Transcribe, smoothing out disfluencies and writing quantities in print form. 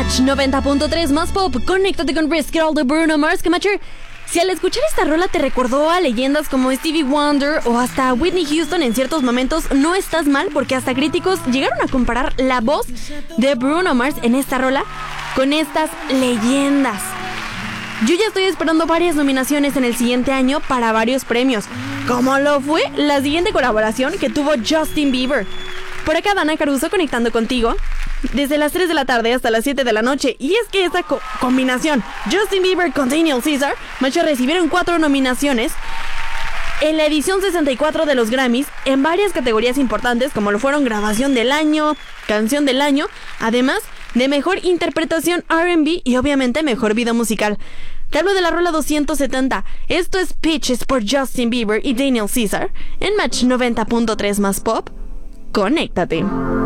Match 90.3 más pop. Conéctate con Risk It All de Bruno Mars. Camacher, si al escuchar esta rola te recordó a leyendas como Stevie Wonder o hasta Whitney Houston en ciertos momentos, no estás mal, porque hasta críticos llegaron a comparar la voz de Bruno Mars en esta rola con estas leyendas. Yo ya estoy esperando varias nominaciones en el siguiente año para varios premios, como lo fue la siguiente colaboración que tuvo Justin Bieber. Por acá Dana Caruso conectando contigo desde las 3 de la tarde hasta las 7 de la noche. Y es que esta combinación, Justin Bieber con Daniel Caesar, recibieron 4 nominaciones en la edición 64 de los Grammys en varias categorías importantes, como lo fueron Grabación del Año, Canción del Año, además de Mejor Interpretación R&B y obviamente Mejor Video Musical. Te hablo de la rola 270. Esto es Peaches por Justin Bieber y Daniel Caesar en Match 90.3 más pop. Conéctate.